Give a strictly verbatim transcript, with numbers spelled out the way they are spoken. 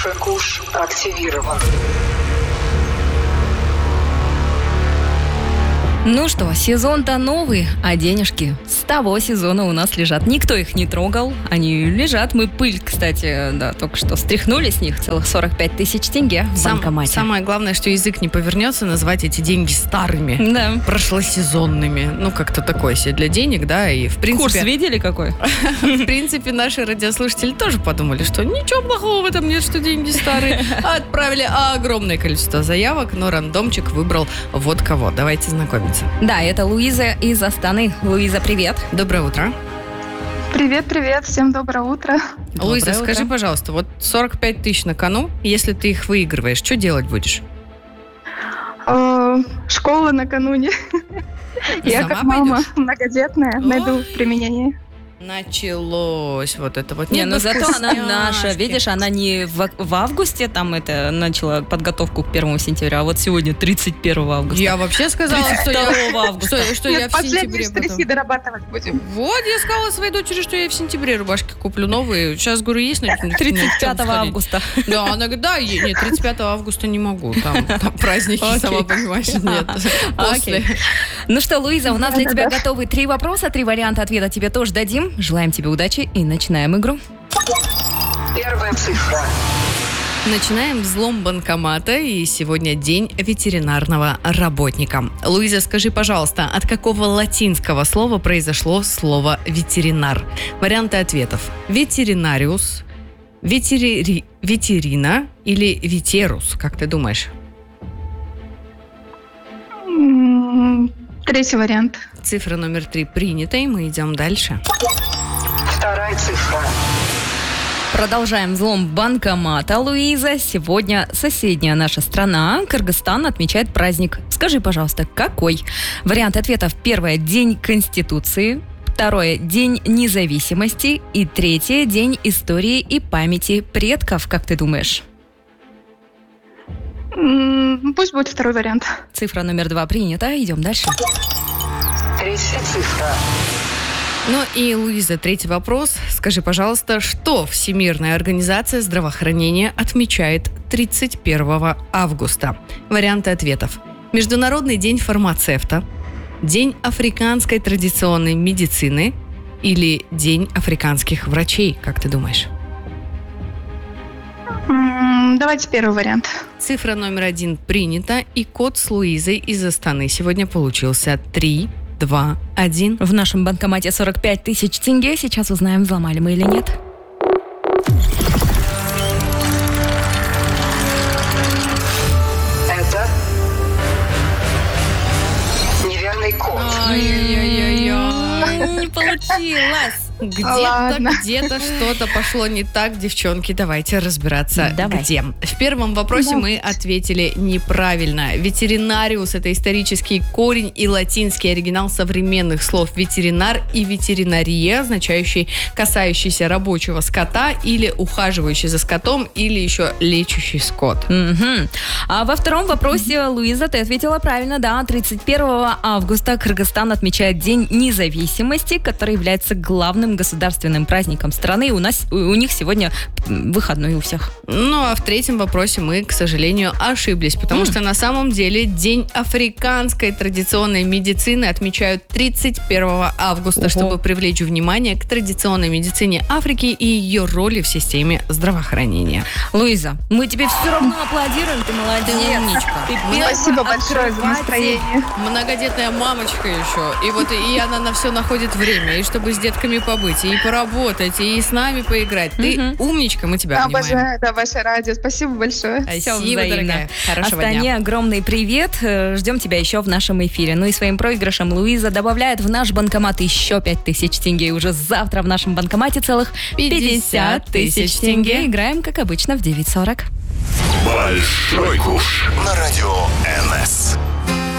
Большой куш активирован. Ну что, сезон-то новый, а денежки с того сезона у нас лежат. Никто их не трогал, они лежат. Мы пыль, кстати, да, только что стряхнули с них целых сорок пять тысяч тенге в Сам, банкомате. Самое главное, что язык не повернется назвать эти деньги старыми, Да. прошлосезонными. Ну, как-то такое себе для денег, да, и в принципе... Курс видели какой? В принципе, наши радиослушатели тоже подумали, что ничего плохого в этом нет, что деньги старые. Отправили огромное количество заявок, но рандомчик выбрал вот кого. Давайте знакомиться. Да, это Луиза из Астаны. Луиза, привет. Доброе утро. Привет, привет, всем доброе утро. Доброе Луиза, утро. скажи, пожалуйста, вот сорок пять тысяч на кону, если ты их выигрываешь, что делать будешь? Э, Школа накануне. Я Сама как мама пойдешь? многодетная, найду применение. Началось вот это вот. Не, Нет, но ну зато она вкусняшки. наша. Видишь, она не в, в августе там это начала подготовку к первому сентября, а вот сегодня тридцать первого августа. Я вообще сказала, что я, тридцать второго августа. что, что я Нет, в последние сентябре штрихи потом. дорабатывать будем. Вот, я сказала своей дочери, что я в сентябре рубашки куплю новые. Сейчас, говорю, есть на на- на тридцать чем пятого сходить? августа. Да, она говорит, да, е- нет, тридцать пятого августа не могу. Там, там праздники, Окей. сама понимаешь, нет. После. Окей. Ну что, Луиза, у нас для тебя Да-да-да. готовы три вопроса, три варианта ответа тебе тоже дадим. Желаем тебе удачи и начинаем игру. Первая цифра. Начинаем взлом банкомата, и сегодня день ветеринарного работника. Луиза, скажи, пожалуйста, от какого латинского слова произошло слово ветеринар? Варианты ответов. Ветеринариус, ветери- ветерина или ветерус, как ты думаешь? М, Третий вариант. Цифра номер три принята, и мы идем дальше. Вторая цифра. Продолжаем взлом банкомата, Луиза. Сегодня соседняя наша страна, Кыргызстан, отмечает праздник. Скажи, пожалуйста, какой? Вариант ответов. Первое – День Конституции. Второе – День независимости. И третье – День истории и памяти предков. Как ты думаешь? М, Пусть будет второй вариант. Цифра номер два принята. Идем дальше. Третья цифра. Ну и, Луиза, третий вопрос. Скажи, пожалуйста, что Всемирная организация здравоохранения отмечает тридцать первого августа? Варианты ответов. Международный день фармацевта, День африканской традиционной медицины или День африканских врачей, как ты думаешь? М, Давайте первый вариант. Цифра номер один принята, и код с Луизой из Астаны сегодня получился три, два, один. В нашем банкомате сорок пять тысяч тенге. Сейчас узнаем, взломали мы или нет. Это неверный код. Ай-яй-яй-яй, не получилось. Где-то, Ладно. где-то что-то пошло не так, девчонки. Давайте разбираться, Давай. где. В первом вопросе Да. мы ответили неправильно. Ветеринариус – это исторический корень и латинский оригинал современных слов ветеринар и ветеринария, означающий касающийся рабочего скота или ухаживающий за скотом, или еще лечащий скот. Мгм. А во втором вопросе, Луиза, ты ответила правильно, да. тридцать первого августа Кыргызстан отмечает День независимости, который является главным государственным праздником страны. У нас, у у них сегодня м, выходной у всех. Ну, а в третьем вопросе мы, к сожалению, ошиблись, потому М. что на самом деле День африканской традиционной медицины отмечают тридцать первого августа, Ого. чтобы привлечь внимание к традиционной медицине Африки и ее роли в системе здравоохранения. Луиза, мы тебе все равно аплодируем, ты молодец. Ты умничка. Ты Спасибо первая большое за открыватель. настроение. Многодетная мамочка еще. И вот и она на все находит время. И чтобы с детками побыть, и поработать, и с нами поиграть. Ты Мгм. умничка, мы тебя обнимаем. Обожаю, да, ваше радио. Спасибо большое. Всё Спасибо, взаимно. дорогая. Хорошего Астане дня. огромный привет. Э, Ждем тебя еще в нашем эфире. Ну и своим проигрышем Луиза добавляет в наш банкомат еще пять тысяч тенге. И уже завтра в нашем банкомате целых пятьдесят тысяч тенге. Играем, как обычно, в девять сорок. Большой куш на радио эн эс.